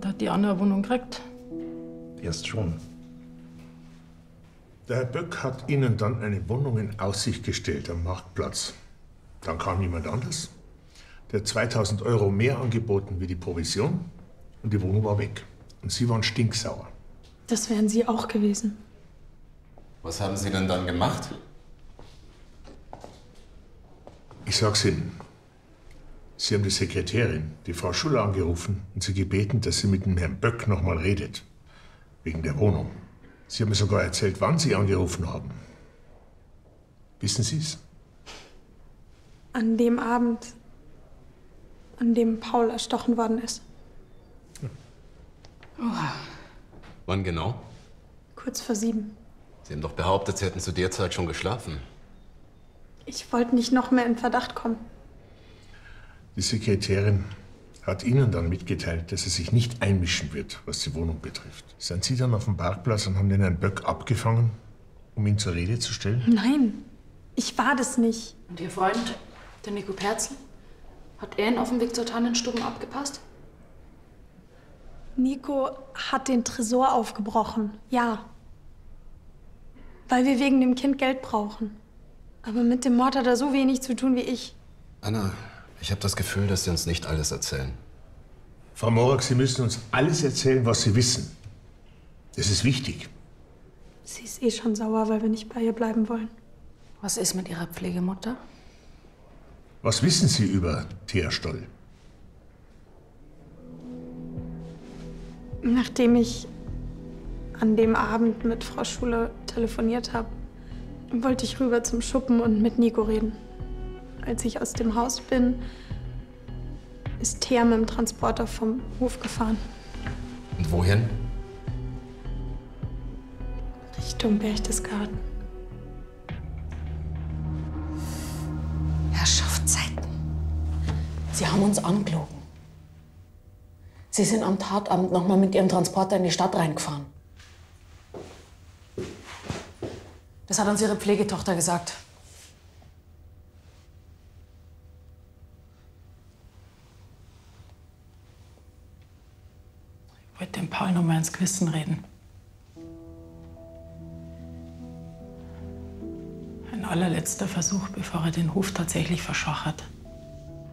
Und hat die andere Wohnung gekriegt? Erst schon. Der Herr Böck hat Ihnen dann eine Wohnung in Aussicht gestellt am Marktplatz. Dann kam jemand anders. Der hat 2000 Euro mehr angeboten wie die Provision und die Wohnung war weg. Und Sie waren stinksauer. Das wären Sie auch gewesen. Was haben Sie denn dann gemacht? Ich sag's Ihnen. Sie haben die Sekretärin, die Frau Schuller, angerufen und sie gebeten, dass sie mit dem Herrn Böck noch mal redet. Wegen der Wohnung. Sie haben mir sogar erzählt, wann Sie angerufen haben. Wissen Sie's? An dem Abend, an dem Paul erstochen worden ist. Wann genau? Kurz vor 7. Sie haben doch behauptet, Sie hätten zu der Zeit schon geschlafen. Ich wollte nicht noch mehr in Verdacht kommen. Die Sekretärin hat Ihnen dann mitgeteilt, dass sie sich nicht einmischen wird, was die Wohnung betrifft. Sind Sie dann auf dem Parkplatz und haben den Herrn Böck abgefangen, um ihn zur Rede zu stellen? Nein, ich war das nicht. Und Ihr Freund, der Nico Perzel, hat er ihn auf dem Weg zur Tannenstuben abgepasst? Nico hat den Tresor aufgebrochen, ja. Weil wir wegen dem Kind Geld brauchen. Aber mit dem Mord hat er so wenig zu tun wie ich. Anna, ich habe das Gefühl, dass Sie uns nicht alles erzählen. Frau Morak, Sie müssen uns alles erzählen, was Sie wissen. Das ist wichtig. Sie ist eh schon sauer, weil wir nicht bei ihr bleiben wollen. Was ist mit Ihrer Pflegemutter? Was wissen Sie über Thea Stoll? Nachdem ich an dem Abend mit Frau Schuler telefoniert habe, wollte ich rüber zum Schuppen und mit Nico reden. Als ich aus dem Haus bin, ist Thea mit dem Transporter vom Hof gefahren. Und wohin? Richtung Berchtesgaden. Herrschaftszeiten. Sie haben uns angelogen. Sie sind am Tatabend noch mal mit Ihrem Transporter in die Stadt reingefahren. Das hat uns Ihre Pflegetochter gesagt. Ich wollte dem Paul noch mal ins Gewissen reden. Ein allerletzter Versuch, bevor er den Hof tatsächlich verschachert.